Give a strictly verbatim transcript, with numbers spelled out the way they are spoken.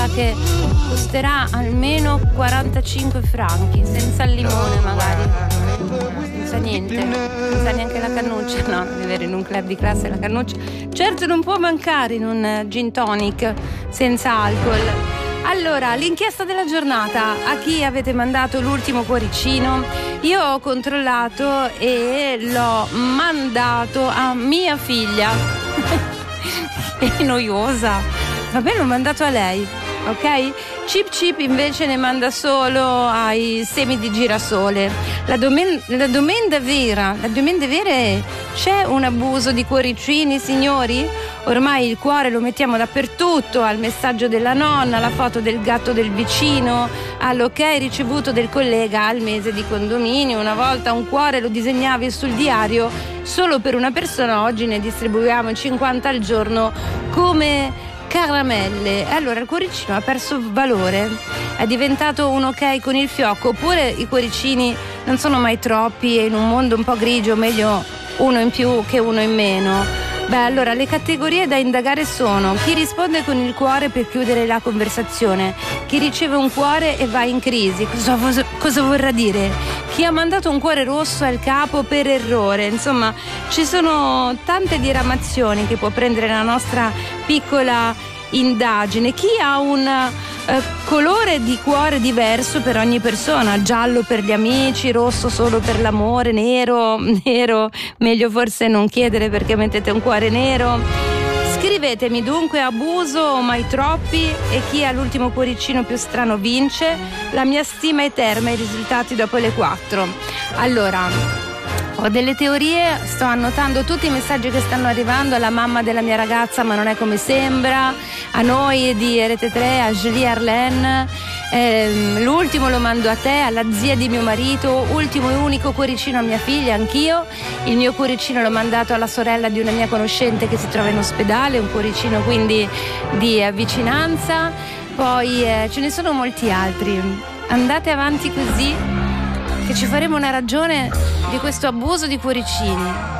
che costerà almeno quarantacinque franchi, senza il limone magari, senza niente, senza neanche la cannuccia. No, non è vero, in un club di classe la cannuccia certo non può mancare in un gin tonic senza alcol. Allora, l'inchiesta della giornata: a chi avete mandato l'ultimo cuoricino? Io ho controllato e l'ho mandato a mia figlia. È noiosa. Vabbè, l'ho mandato a lei, ok? Chip Chip invece ne manda solo ai semi di girasole. La, domen- la domanda vera, la domanda vera è: c'è un abuso di cuoricini, signori? Ormai il cuore lo mettiamo dappertutto, al messaggio della nonna, alla foto del gatto del vicino, all'ok ricevuto del collega al mese di condominio. Una volta un cuore lo disegnavi sul diario solo per una persona, oggi ne distribuiamo cinquanta al giorno come caramelle. Allora il cuoricino ha perso valore, è diventato un ok con il fiocco, oppure i cuoricini non sono mai troppi e in un mondo un po' grigio meglio uno in più che uno in meno? Beh, allora le categorie da indagare sono: chi risponde con il cuore per chiudere la conversazione, chi riceve un cuore e va in crisi, cosa, cosa vorrà dire, chi ha mandato un cuore rosso al capo per errore. Insomma, ci sono tante diramazioni che può prendere la nostra piccola indagine. Chi ha un eh, colore di cuore diverso per ogni persona: giallo per gli amici, rosso solo per l'amore, nero, nero meglio forse non chiedere perché mettete un cuore nero. Scrivetemi dunque: abuso o mai troppi? E chi ha l'ultimo cuoricino più strano vince. La mia stima è eterna, i risultati dopo le quattro. Allora, ho delle teorie, sto annotando tutti i messaggi che stanno arrivando alla mamma della mia ragazza, ma non è come sembra, a noi di Rete tre, a Julie Arlene, ehm, l'ultimo lo mando a te, alla zia di mio marito, ultimo e unico cuoricino a mia figlia, anch'io. Il mio cuoricino l'ho mandato alla sorella di una mia conoscente che si trova in ospedale, un cuoricino quindi di eh, vicinanza. Poi eh, ce ne sono molti altri. Andate avanti così che ci faremo una ragione di questo abuso di cuoricini.